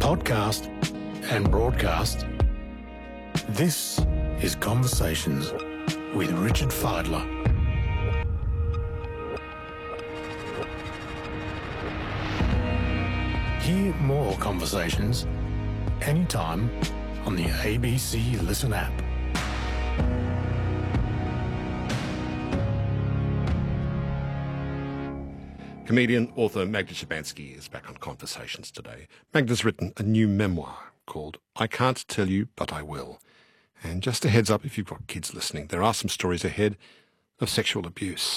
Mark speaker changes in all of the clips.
Speaker 1: podcast and broadcast, this is Conversations with Richard Fidler. Hear more conversations anytime on the ABC Listen app.
Speaker 2: Comedian, author Magda Szubanski is back on Conversations today. Magda's written a new memoir called I Can't Tell You, But I Will. And just a heads up, if you've got kids listening, there are some stories ahead of sexual abuse.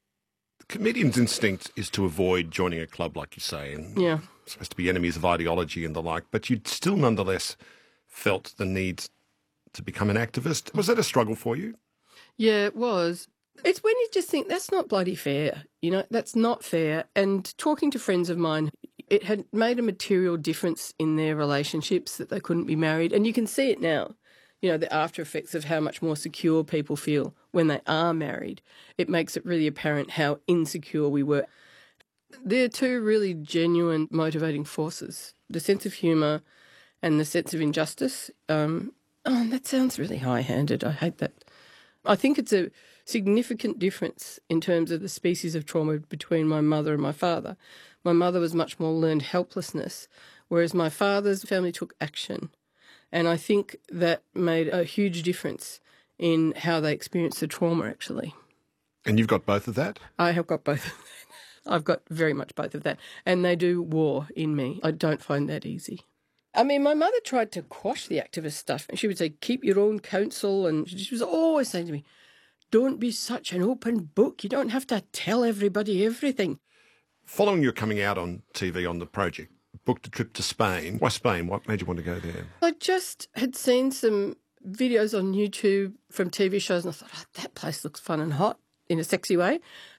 Speaker 2: The comedian's instinct is to avoid joining a club, like you say, and supposed to be enemies of ideology and the like, but you'd still nonetheless felt the need to become an activist. Was that a struggle for you?
Speaker 3: Yeah, it was. It's when you just think, that's not bloody fair, that's not fair. And talking to friends of mine, it had made a material difference in their relationships that they couldn't be married. And you can see it now, the after effects of how much more secure people feel when they are married. It makes it really apparent how insecure we were. There are two really genuine motivating forces, the sense of humour and the sense of injustice. That sounds really high-handed. I hate that. I think it's a significant difference in terms of the species of trauma between my mother and my father. My mother was much more learned helplessness, whereas my father's family took action. And I think that made a huge difference in how they experienced the trauma, actually.
Speaker 2: And you've got both of that?
Speaker 3: I have got both of that. I've got very much both of that. And they do war in me. I don't find that easy. I mean, my mother tried to quash the activist stuff. And she would say, keep your own counsel. And she was always saying to me, don't be such an open book. You don't have to tell everybody everything.
Speaker 2: Following your coming out on TV on The Project, booked a trip to Spain. Why Spain? What made you want to go there?
Speaker 3: I just had seen some videos on YouTube from TV shows and I thought, that place looks fun and hot in a sexy way.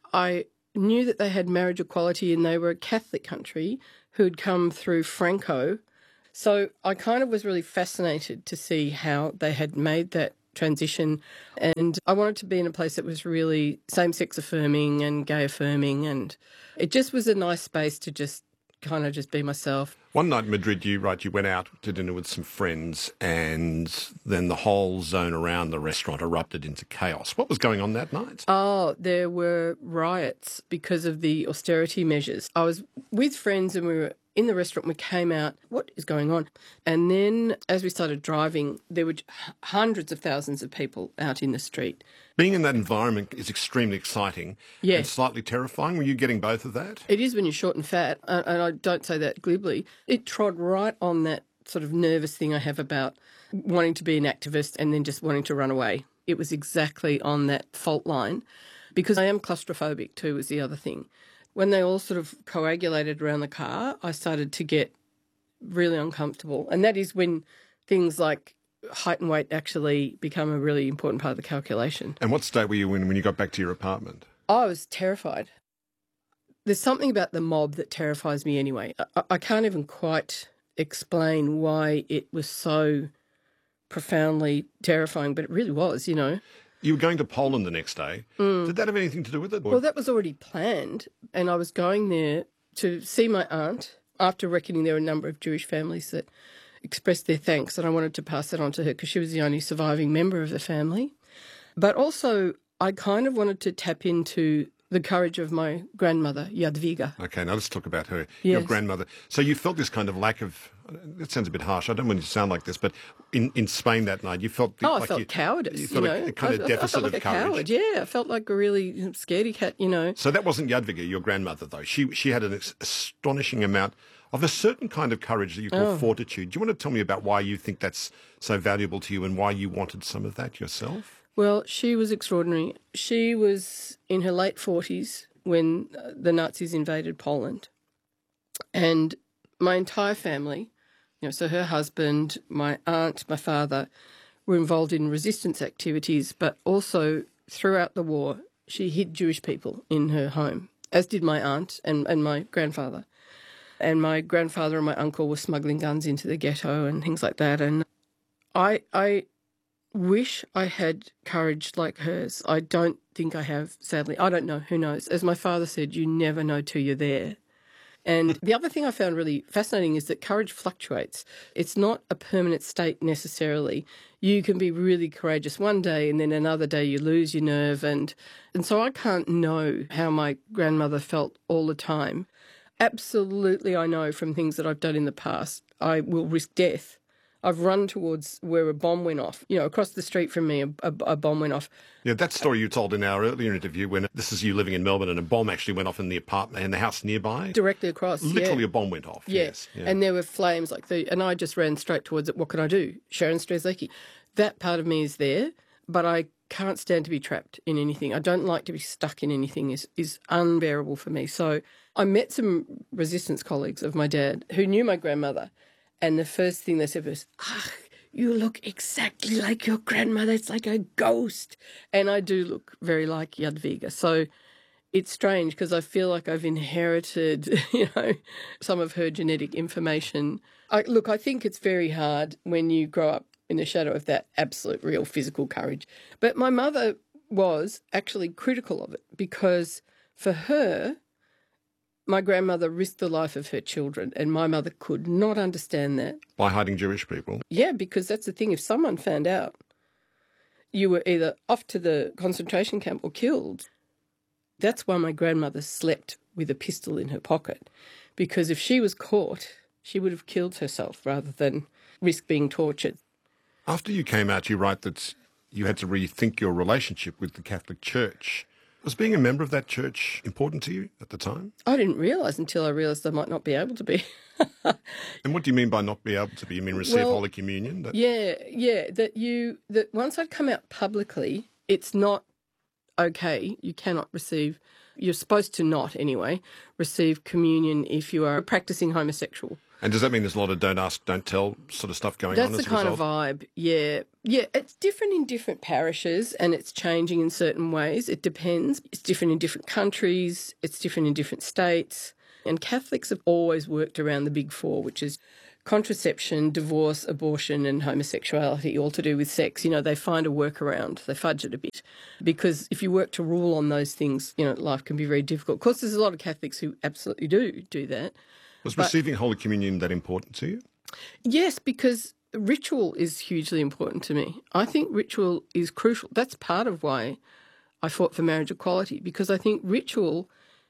Speaker 3: I knew that they had marriage equality and they were a Catholic country who'd come through Franco. So I kind of was really fascinated to see how they had made that transition, and I wanted to be in a place that was really same-sex affirming and gay affirming, and it just was a nice space to just kind of just be myself.
Speaker 2: One night in Madrid, you went out to dinner with some friends and then the whole zone around the restaurant erupted into chaos. What was going on that night?
Speaker 3: Oh, there were riots because of the austerity measures. I was with friends and we were in the restaurant. We came out, what is going on? And then as we started driving, there were hundreds of thousands of people out in the street.
Speaker 2: Being in that environment is extremely exciting and slightly terrifying. Were you getting both of that?
Speaker 3: It is when you're short and fat, and I don't say that glibly. It trod right on that sort of nervous thing I have about wanting to be an activist and then just wanting to run away. It was exactly on that fault line because I am claustrophobic too, was the other thing. When they all sort of coagulated around the car, I started to get really uncomfortable. And that is when things like height and weight actually become a really important part of the calculation.
Speaker 2: And what state were you in when you got back to your apartment?
Speaker 3: I was terrified. There's something about the mob that terrifies me anyway. I can't even quite explain why it was so profoundly terrifying, but it really was,
Speaker 2: You were going to Poland the next day. Did that have anything to do with it?
Speaker 3: Well, that was already planned, and I was going there to see my aunt after reckoning there were a number of Jewish families that expressed their thanks, and I wanted to pass that on to her because she was the only surviving member of the family. But also, I kind of wanted to tap into the courage of my grandmother, Jadwiga.
Speaker 2: Okay, now let's talk about her, your grandmother. So you felt this kind of lack of, that sounds a bit harsh, I don't want it to sound like this, but in Spain that night you felt...
Speaker 3: I felt cowardice,
Speaker 2: You felt a kind of deficit
Speaker 3: I felt like
Speaker 2: of courage.
Speaker 3: Coward, yeah, I felt like a really scaredy cat,
Speaker 2: So that wasn't Jadwiga, your grandmother, though. She had an astonishing amount of a certain kind of courage that you call fortitude. Do you want to tell me about why you think that's so valuable to you and why you wanted some of that yourself?
Speaker 3: Well, she was extraordinary. She was in her late 40s when the Nazis invaded Poland. And my entire family, so her husband, my aunt, my father, were involved in resistance activities, but also throughout the war, she hid Jewish people in her home, as did my aunt and my grandfather. And my grandfather and my uncle were smuggling guns into the ghetto and things like that. And I wish I had courage like hers. I don't think I have, sadly. I don't know. Who knows? As my father said, you never know till you're there. And the other thing I found really fascinating is that courage fluctuates. It's not a permanent state necessarily. You can be really courageous one day and then another day you lose your nerve. And so I can't know how my grandmother felt all the time. Absolutely, I know from things that I've done in the past, I will risk death. I've run towards where a bomb went off. You know, across the street from me, a bomb went off.
Speaker 2: Yeah, that story you told in our earlier interview when this is you living in Melbourne and a bomb actually went off in the apartment, in the house nearby.
Speaker 3: Directly across,
Speaker 2: Literally a bomb went off, yes.
Speaker 3: Yeah. And there were flames and I just ran straight towards it. What can I do? Sharon Strzelecki. That part of me is there, but I can't stand to be trapped in anything. I don't like to be stuck in anything. Is unbearable for me. So I met some resistance colleagues of my dad who knew my grandmother. And the first thing they said was, you look exactly like your grandmother. It's like a ghost. And I do look very like Jadwiga. So it's strange because I feel like I've inherited, some of her genetic information. I think it's very hard when you grow up in the shadow of that absolute real physical courage. But my mother was actually critical of it because for her, my grandmother risked the life of her children, and my mother could not understand that.
Speaker 2: By hiding Jewish people?
Speaker 3: Yeah, because that's the thing. If someone found out, you were either off to the concentration camp or killed. That's why my grandmother slept with a pistol in her pocket, because if she was caught, she would have killed herself rather than risk being tortured.
Speaker 2: After you came out, you write that you had to rethink your relationship with the Catholic Church. Was being a member of that church important to you at the time?
Speaker 3: I didn't realise until I realised I might not be able to be.
Speaker 2: And what do you mean by not be able to be? You mean receive Holy Communion?
Speaker 3: Yeah. That once I'd come out publicly, it's not okay. You cannot receive, you're supposed to not anyway, receive communion if you are a practising homosexual.
Speaker 2: And does that mean there's a lot of don't ask, don't tell sort of stuff going on as a result?
Speaker 3: That's the kind of vibe, yeah. Yeah, it's different in different parishes and it's changing in certain ways. It depends. It's different in different countries. It's different in different states. And Catholics have always worked around the big four, which is contraception, divorce, abortion and homosexuality, all to do with sex. They find a workaround. They fudge it a bit. Because if you work to rule on those things, life can be very difficult. Of course, there's a lot of Catholics who absolutely do that.
Speaker 2: Was receiving Holy Communion that important to you?
Speaker 3: Yes, because ritual is hugely important to me. I think ritual is crucial. That's part of why I fought for marriage equality, because I think ritual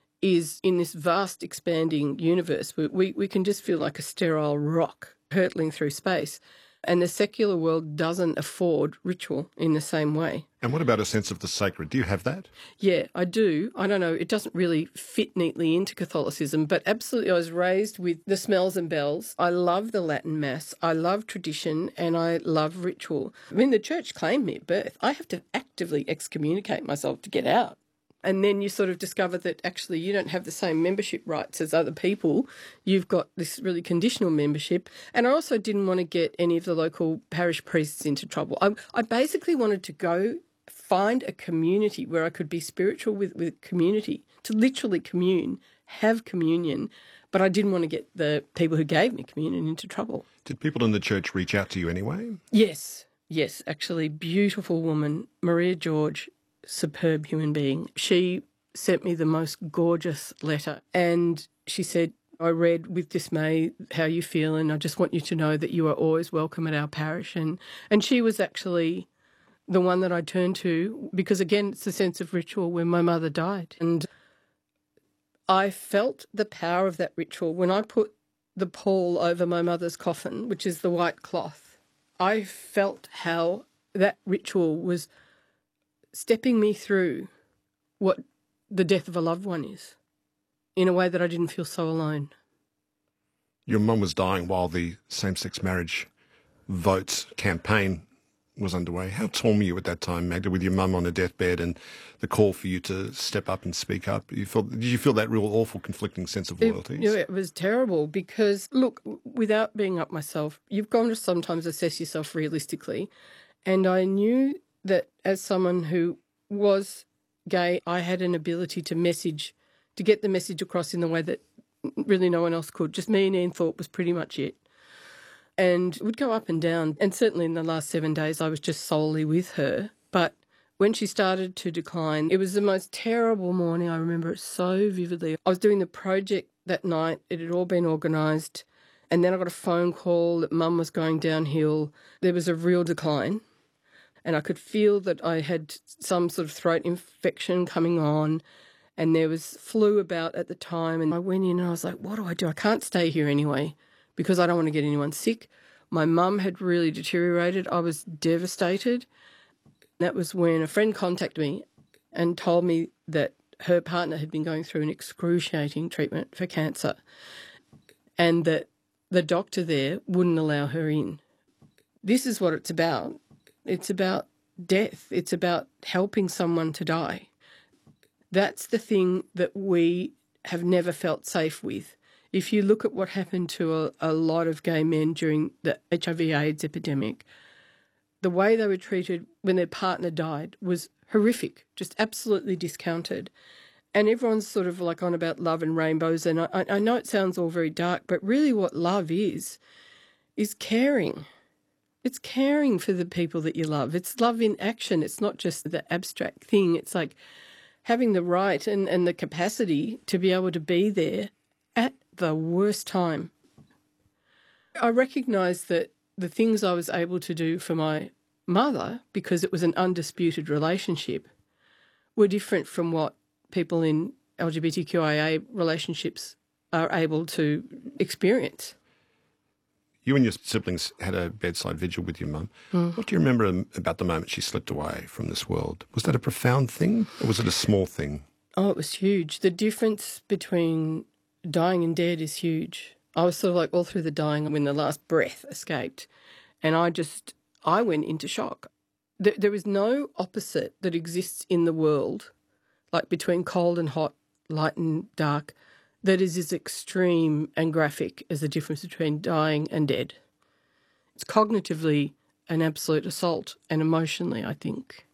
Speaker 3: is in this vast expanding universe where we can just feel like a sterile rock hurtling through space. And the secular world doesn't afford ritual in the same way.
Speaker 2: And what about a sense of the sacred? Do you have that?
Speaker 3: Yeah, I do. I don't know. It doesn't really fit neatly into Catholicism, but absolutely I was raised with the smells and bells. I love the Latin Mass. I love tradition and I love ritual. I mean, the church claimed me at birth. I have to actively excommunicate myself to get out. And then you sort of discover that actually you don't have the same membership rights as other people. You've got this really conditional membership. And I also didn't want to get any of the local parish priests into trouble. I basically wanted to go find a community where I could be spiritual with community, to literally commune, have communion. But I didn't want to get the people who gave me communion into trouble.
Speaker 2: Did people in the church reach out to you anyway?
Speaker 3: Yes, actually. Beautiful woman, Maria George, superb human being. She sent me the most gorgeous letter and she said, I read with dismay how you feel and I just want you to know that you are always welcome at our parish. And she was actually the one that I turned to because, again, it's the sense of ritual when my mother died. And I felt the power of that ritual when I put the pall over my mother's coffin, which is the white cloth. I felt how that ritual was stepping me through what the death of a loved one is in a way that I didn't feel so alone.
Speaker 2: Your mum was dying while the same-sex marriage vote campaign was underway. How torn were you at that time, Magda, with your mum on her deathbed and the call for you to step up and speak up? Did you feel that real awful conflicting sense of loyalties?
Speaker 3: It was terrible because, look, without being up myself, you've got to sometimes assess yourself realistically. And I knew that as someone who was gay, I had an ability to get the message across in the way that really no one else could. Just me and Ian Thorpe was pretty much it. And it would go up and down. And certainly in the last 7 days, I was just solely with her. But when she started to decline, it was the most terrible morning. I remember it so vividly. I was doing the project that night. It had all been organised. And then I got a phone call that Mum was going downhill. There was a real decline. And I could feel that I had some sort of throat infection coming on. And there was flu about at the time. And I went in and I was like, what do I do? I can't stay here anyway because I don't want to get anyone sick. My mum had really deteriorated. I was devastated. That was when a friend contacted me and told me that her partner had been going through an excruciating treatment for cancer and that the doctor there wouldn't allow her in. This is what it's about. It's about death. It's about helping someone to die. That's the thing that we have never felt safe with. If you look at what happened to a lot of gay men during the HIV/AIDS epidemic, the way they were treated when their partner died was horrific, just absolutely discounted. And everyone's sort of like on about love and rainbows, and I know it sounds all very dark, but really what love is caring. It's caring for the people that you love. It's love in action. It's not just the abstract thing. It's like having the right and the capacity to be able to be there at the worst time. I recognise that the things I was able to do for my mother, because it was an undisputed relationship, were different from what people in LGBTQIA relationships are able to experience.
Speaker 2: You and your siblings had a bedside vigil with your mum. What do you remember about the moment she slipped away from this world? Was that a profound thing or was it a small thing?
Speaker 3: Oh, it was huge. The difference between dying and dead is huge. I was sort of like all through the dying when the last breath escaped, and I went into shock. There is no opposite that exists in the world, like between cold and hot, light and dark, that is as extreme and graphic as the difference between dying and dead. It's cognitively an absolute assault, and emotionally, I think.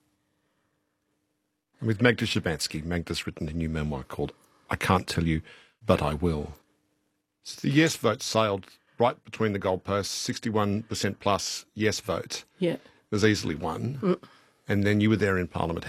Speaker 2: And with Magda Szubanski, Magda's written a new memoir called I Can't Tell You, But I Will. So the yes vote sailed right between the goalposts, 61% plus yes vote.
Speaker 3: Yeah.
Speaker 2: Was easily won. And then you were there in Parliament